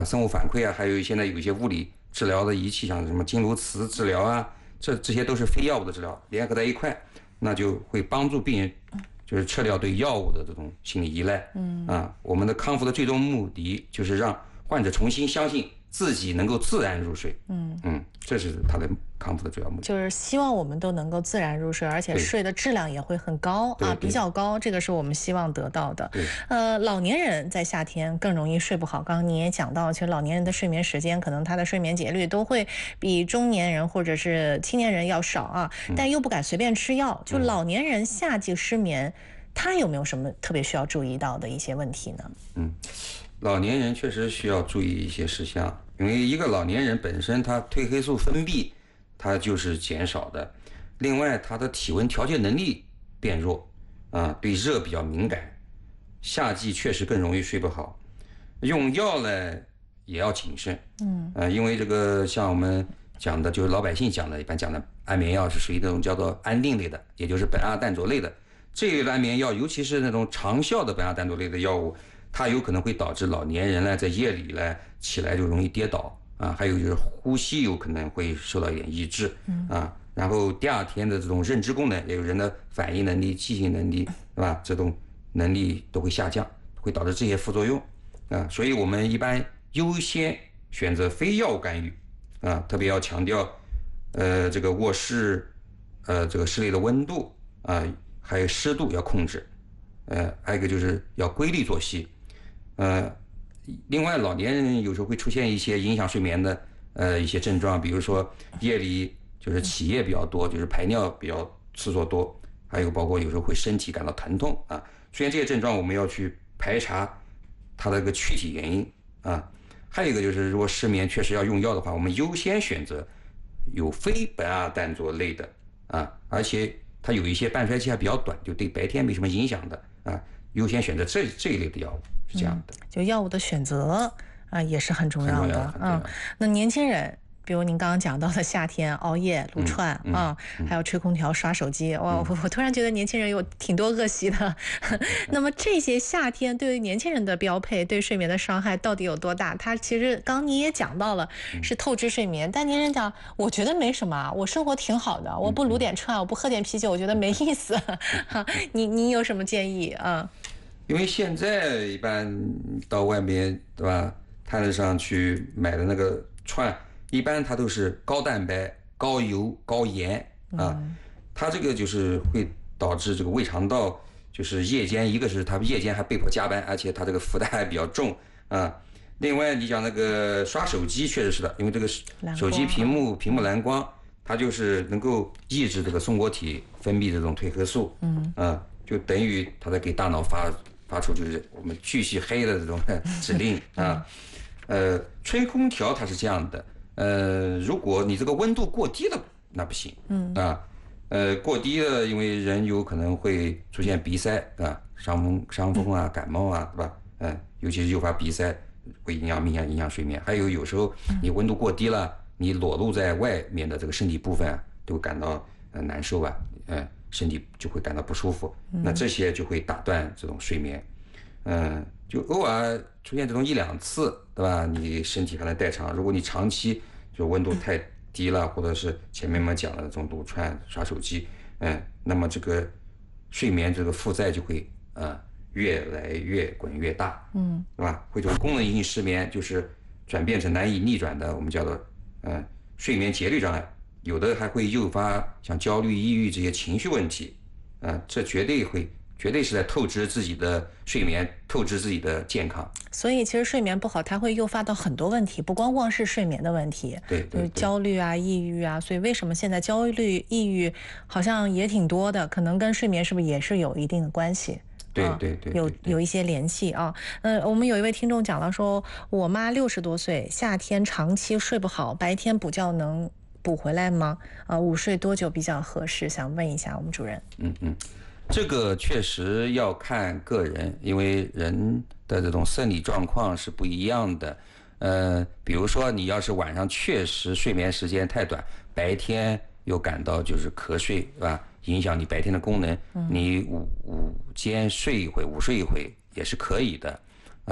生物反馈啊，还有现在有一些物理治疗的仪器，像什么经颅磁治疗啊，这些都是非药物的治疗，联合在一块，那就会帮助病人就是撤掉对药物的这种心理依赖。我们的康复的最终目的就是让患者重新相信自己能够自然入睡。这是他的康复的主要目的。 就是希望我们都能够自然入睡，而且睡的质量也会很高啊，比较高，这个是我们希望得到的。老年人在夏天更容易睡不好。刚刚您也讲到，其实老年人的睡眠时间，可能他的睡眠节律都会比中年人或者是青年人要少啊，但又不敢随便吃药。就老年人夏季失眠，他有没有什么特别需要注意到的一些问题呢？ 老年人确实需要注意一些事项，因为一个老年人本身他褪黑素分泌它就是减少的，另外他的体温调节能力变弱对热比较敏感，夏季确实更容易睡不好。用药呢也要谨慎，因为这个像我们讲的，就是老百姓讲的，一般讲的安眠药是属于那种叫做安定类的，也就是苯胺氮卓类的这一类的安眠药，尤其是那种长效的苯胺氮卓类的药物，它有可能会导致老年人呢在夜里呢起来就容易跌倒还有就是呼吸有可能会受到一点抑制然后第二天的这种认知功能，也有人的反应能力、记性能力，对吧？这种能力都会下降，会导致这些副作用所以我们一般优先选择非药物干预特别要强调这个卧室这个室内的温度还有湿度要控制还有一个就是要规律作息另外老年人有时候会出现一些影响睡眠的一些症状，比如说夜里就是起夜比较多，就是排尿比较次数多，还有包括有时候会身体感到疼痛出现这些症状我们要去排查它的一个具体原因还有一个就是如果失眠确实要用药的话，我们优先选择有非苯胺氮卓类的而且它有一些半衰期还比较短，就对白天没什么影响的优先选择这一类的药物，是这样的。 就药物的选择也是很重要的。那年轻人，比如您刚刚讲到的夏天熬夜撸串还有吹空调刷手机，我突然觉得年轻人有挺多恶习的。那么这些夏天对于年轻人的标配，对睡眠的伤害到底有多大？他其实刚你也讲到了是透支睡眠，但年轻人讲我觉得没什么，我生活挺好的，我不撸点串，我不喝点啤酒，我觉得没意思。你有什么建议因为现在一般到外面对吧，摊子上去买的那个串，一般它都是高蛋白、高油、高盐它这个就是会导致这个胃肠道就是夜间，一个是它夜间还被迫加班，而且它这个负担还比较重另外你讲那个刷手机确实是的，因为这个手机屏幕蓝光，它就是能够抑制这个松果体分泌这种褪黑素就等于它在给大脑发出就是我们继续黑的这种指令吹空调它是这样的如果你这个温度过低了那不行过低了，因为人有可能会出现鼻塞伤风感冒对吧尤其是诱发鼻塞会影响睡眠，还有时候你温度过低了，你裸露在外面的这个身体部分都感到难受身体就会感到不舒服那这些就会打断这种睡眠就偶尔出现这种1-2次对吧，你身体还能代偿，如果你长期就温度太低了，或者是前面我们讲的这种撸串刷手机那么这个睡眠这个负债就会越来越滚越大对吧，会从功能性失眠就是转变成难以逆转的我们叫做睡眠节律障碍，有的还会诱发像焦虑、抑郁这些情绪问题这绝对是在透支自己的睡眠，透支自己的健康。 所以其实睡眠不好它会诱发到很多问题，不光是睡眠的问题， 对就是焦虑抑郁所以为什么现在焦虑抑郁好像也挺多的，可能跟睡眠是不是也是有一定的关系？ 对有一些联系我们有一位听众讲了说，我妈60多岁，夏天长期睡不好，白天补觉能补回来吗午睡多久比较合适？想问一下我们主任。 这个确实要看个人，因为人的这种生理状况是不一样的比如说你要是晚上确实睡眠时间太短，白天又感到就是瞌睡是吧，影响你白天的功能你午间睡一会，午睡一会也是可以的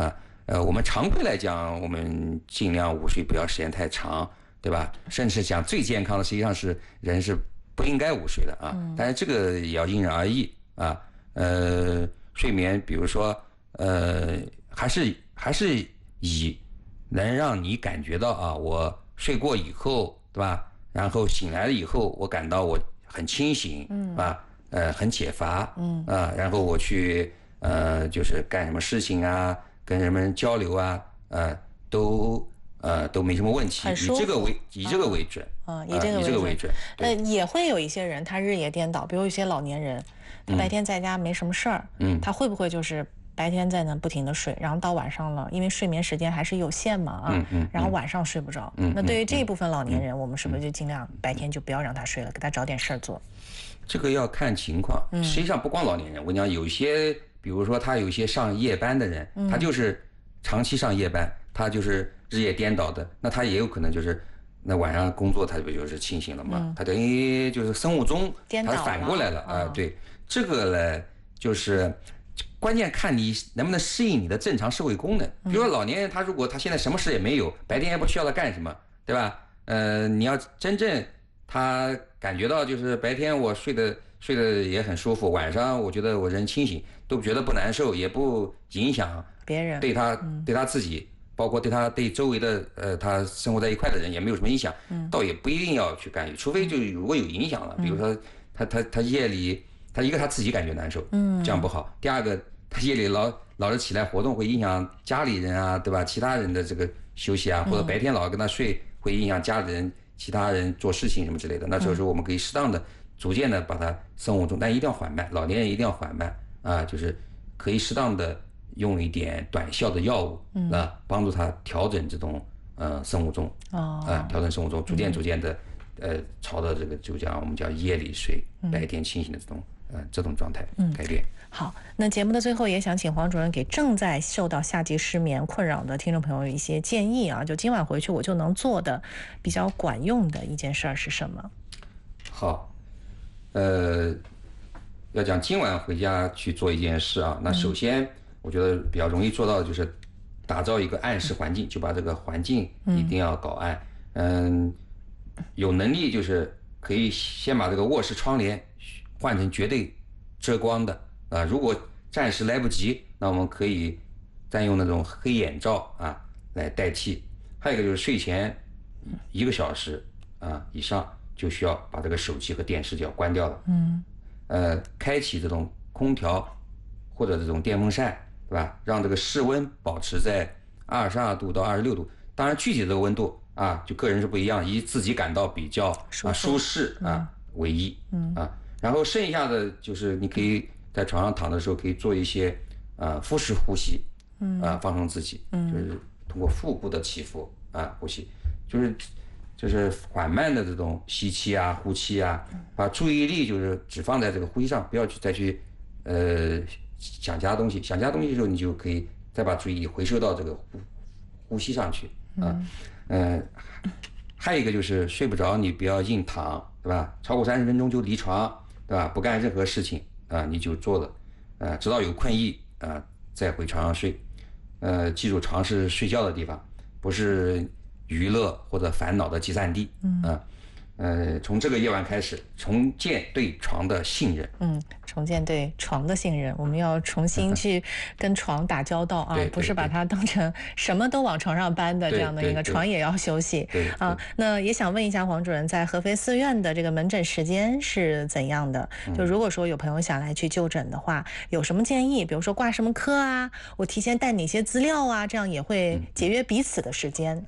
我们常规来讲，我们尽量午睡不要时间太长，对吧？甚至讲最健康的，实际上是人是不应该午睡的啊。但是这个也要因人而异啊。睡眠，比如说还是以能让你感觉到啊，我睡过以后，对吧？然后醒来了以后，我感到我很清醒，很解乏，然后我去就是干什么事情啊，跟人们交流啊，都没什么问题，以这个为准， 以这个为准。也会有一些人他日夜颠倒，比如一些老年人，他白天在家没什么事儿，他会不会就是白天在那不停的睡，然后到晚上了，因为睡眠时间还是有限嘛然后晚上睡不着。那对于这一部分老年人，我们是不是就尽量白天就不要让他睡了，给他找点事儿做？ 这个要看情况，实际上不光老年人，我跟你讲，有一些，比如说他有一些上夜班的人，他就是长期上夜班，他就是日夜颠倒的，那他也有可能就是那晚上工作他不就是清醒了吗？他等于就是生物钟他反过来了啊。对，这个呢就是关键看你能不能适应你的正常社会功能。比如说老年人，他如果他现在什么事也没有，白天也不需要他干什么，对吧？你要真正他感觉到就是白天我睡得也很舒服，晚上我觉得我人清醒，都觉得不难受，也不影响别人， 对他自己，包括对周围的他生活在一块的人也没有什么影响，倒也不一定要去干预，除非就如果有影响了，比如说他夜里一个他自己感觉难受，这样不好；第二个他夜里老是起来活动，会影响家里人啊，对吧？其他人的这个休息啊，或者白天老跟他睡，会影响家里人。其他人做事情什么之类的，那时候我们可以适当的、逐渐的把它生物钟，但一定要缓慢，老年人一定要缓慢啊，就是可以适当的用一点短效的药物帮助他调整这种生物钟调整生物钟，逐渐的朝着这个我们叫夜里睡、白天清醒的这种状态改变。 好，那节目的最后也想请黄主任给正在受到夏季失眠困扰的听众朋友一些建议啊，就今晚回去我就能做的比较管用的一件事儿是什么？ 好，要讲今晚回家去做一件事啊，那首先我觉得比较容易做到的就是打造一个暗室环境，就把这个环境一定要搞暗。有能力就是可以先把这个卧室窗帘换成绝对遮光的。如果暂时来不及，那我们可以再用那种黑眼罩来代替。还有一个就是睡前1个小时以上就需要把这个手机和电视就要关掉了。开启这种空调或者这种电风扇，对吧？让这个室温保持在22度到26度。当然具体的这个温度就个人是不一样，以自己感到比较舒适为宜然后剩下的就是你可以在床上躺的时候可以做一些腹式呼吸放松自己，就是通过腹部的起伏呼吸，就是缓慢的这种吸气呼气把注意力就是只放在这个呼吸上，不要再去想其他东西，想其他东西的时候你就可以再把注意力回收到这个呼吸上去还有一个就是睡不着你不要硬躺，对吧？超过30分钟就离床，对吧？不干任何事情你就坐了直到有困意再回床上睡。记住床是睡觉的地方，不是娱乐或者烦恼的集散地从这个夜晚开始重建对床的信任。 重建对床的信任，我们要重新去跟床打交道不是把它当成什么都往床上搬的这样的一个，床也要休息那也想问一下黄主任，在合肥寺院的这个门诊时间是怎样的？就如果说有朋友想来去就诊的话，有什么建议？比如说挂什么科我提前带哪些资料这样也会节约彼此的时间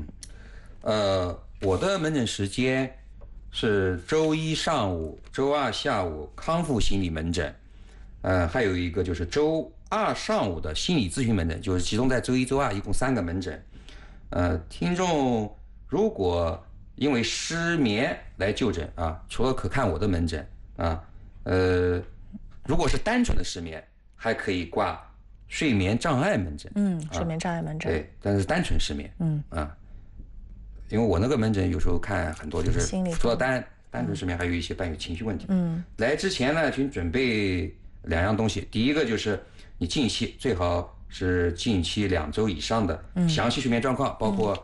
我的门诊时间是周1上午、周2下午康复心理门诊，还有一个就是周2上午的心理咨询门诊，就是集中在周1、周2，一共3个门诊。听众如果因为失眠来就诊除了可看我的门诊如果是单纯的失眠，还可以挂睡眠障碍门诊。 睡眠障碍门诊。 对，但是单纯失眠。因为我那个门诊有时候看很多就是除了单纯失眠，还有一些伴有情绪问题。来之前呢，请准备2样东西。第一个就是你进气最好是近期2周以上的详细睡眠状况，包括